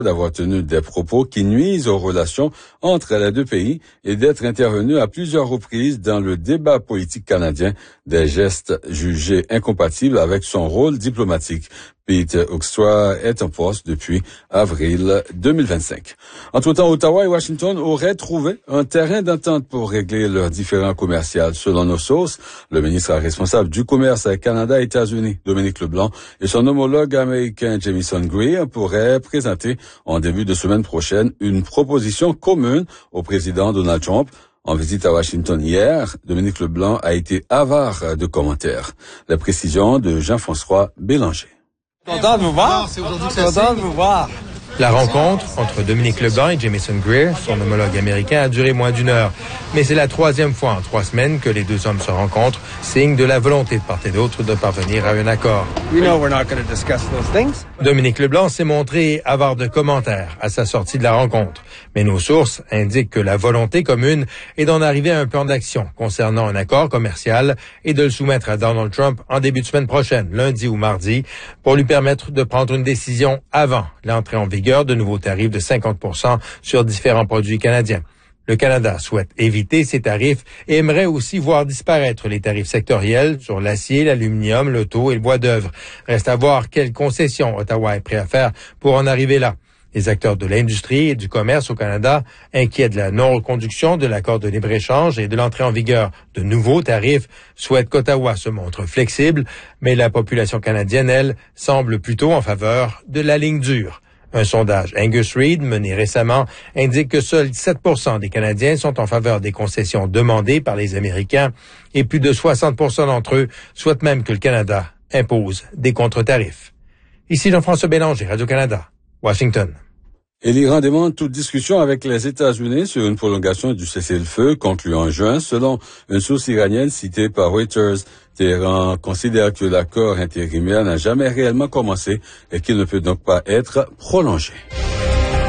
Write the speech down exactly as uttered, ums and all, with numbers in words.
d'avoir tenu des propos qui nuisent aux relations entre les deux pays et d'être intervenu à plusieurs reprises dans le débat politique canadien, des gestes jugés incompatibles avec son rôle diplomatique. Pete Hoekstra est en poste depuis avril deux mille vingt-cinq. Entre-temps, Ottawa et Washington auraient trouvé un terrain d'entente pour régler leurs différends commerciaux. Selon nos sources, le ministre responsable du commerce Canada-États-Unis, Dominique Leblanc, et son homologue américain Jamieson Greer pourraient présenter en début de semaine prochaine une proposition commune au président Donald Trump. En visite à Washington hier, Dominique Leblanc a été avare de commentaires. La précision de Jean-François Bélanger. Content de vous voir. Content de vous voir. La rencontre entre Dominique Leblanc et Jamieson Greer, son homologue américain, a duré moins d'une heure. Mais c'est la troisième fois en trois semaines que les deux hommes se rencontrent, signe de la volonté de part et d'autre de parvenir à un accord. We know we're not going to discuss those things. Dominique Leblanc s'est montré avare de commentaires à sa sortie de la rencontre. Mais nos sources indiquent que la volonté commune est d'en arriver à un plan d'action concernant un accord commercial et de le soumettre à Donald Trump en début de semaine prochaine, lundi ou mardi, pour lui permettre de prendre une décision avant l'entrée en vigueur de nouveaux tarifs de cinquante pour cent sur différents produits canadiens. Le Canada souhaite éviter ces tarifs et aimerait aussi voir disparaître les tarifs sectoriels sur l'acier, l'aluminium, l'auto et le bois d'œuvre. Reste à voir quelles concessions Ottawa est prêt à faire pour en arriver là. Les acteurs de l'industrie et du commerce au Canada, inquiets de la non-reconduction de l'accord de libre-échange et de l'entrée en vigueur de nouveaux tarifs, souhaitent qu'Ottawa se montre flexible, mais la population canadienne, elle, semble plutôt en faveur de la ligne dure. Un sondage Angus Reid mené récemment indique que seuls sept pour cent des Canadiens sont en faveur des concessions demandées par les Américains et plus de soixante pour cent d'entre eux souhaitent même que le Canada impose des contre-tarifs. Ici Jean-François Bélanger, Radio-Canada, Washington. Et l'Iran demande toute discussion avec les États-Unis sur une prolongation du cessez-le-feu conclu en juin, selon une source iranienne citée par Reuters. Téhéran considère que l'accord intérimaire n'a jamais réellement commencé et qu'il ne peut donc pas être prolongé.